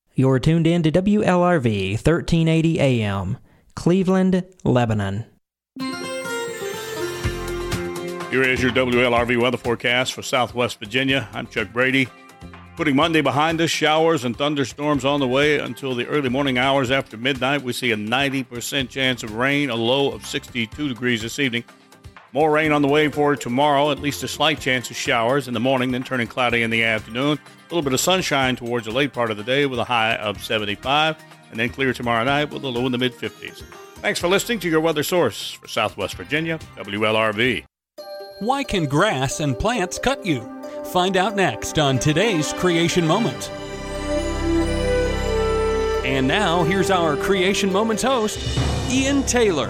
You're tuned in to WLRV 1380 AM, Cleveland, Lebanon. Here is your WLRV weather forecast for Southwest Virginia. I'm Chuck Brady. Putting Monday behind us, showers and thunderstorms on the way until the early morning hours after midnight. We see a 90% chance of rain, a low of 62 degrees this evening. More rain on the way for tomorrow, at least a slight chance of showers in the morning, then turning cloudy in the afternoon. A little bit of sunshine towards the late part of the day with a high of 75, and then clear tomorrow night with a low in the mid-50s. Thanks for listening to your weather source for Southwest Virginia, WLRV. Why can grass and plants cut you? Find out next on today's Creation Moment. And now, here's our Creation Moments host, Ian Taylor.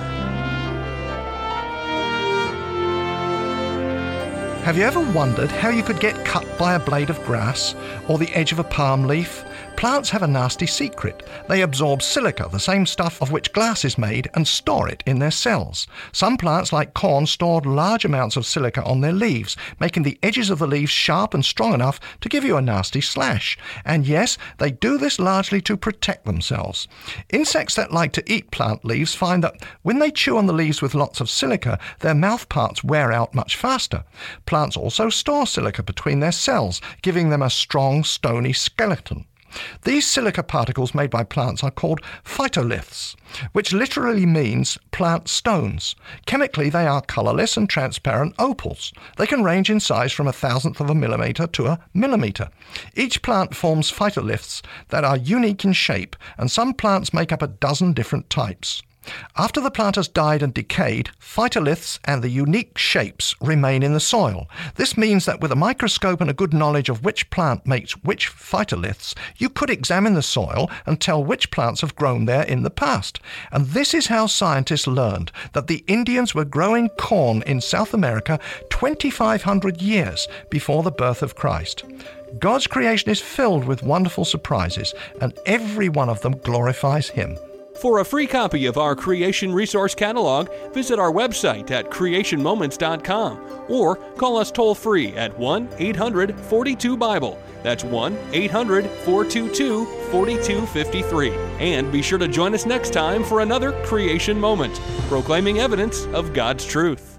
Have you ever wondered how you could get cut by a blade of grass or the edge of a palm leaf? Plants have a nasty secret. They absorb silica, the same stuff of which glass is made, and store it in their cells. Some plants, like corn, store large amounts of silica on their leaves, making the edges of the leaves sharp and strong enough to give you a nasty slash. And yes, they do this largely to protect themselves. Insects that like to eat plant leaves find that when they chew on the leaves with lots of silica, their mouth parts wear out much faster. Plants also store silica between their cells, giving them a strong, stony skeleton. These silica particles made by plants are called phytoliths, which literally means plant stones. Chemically, they are colorless and transparent opals. They can range in size from 1/1000th of a millimeter to a millimeter. Each plant forms phytoliths that are unique in shape, and some plants make up a dozen different types. After the plant has died and decayed, phytoliths and the unique shapes remain in the soil. This means that with a microscope and a good knowledge of which plant makes which phytoliths, you could examine the soil and tell which plants have grown there in the past. And this is how scientists learned that the Indians were growing corn in South America 2,500 years before the birth of Christ. God's creation is filled with wonderful surprises, and every one of them glorifies Him. For a free copy of our Creation Resource Catalog, visit our website at creationmoments.com or call us toll-free at 1-800-42-BIBLE. That's 1-800-422-4253. And be sure to join us next time for another Creation Moment, proclaiming evidence of God's truth.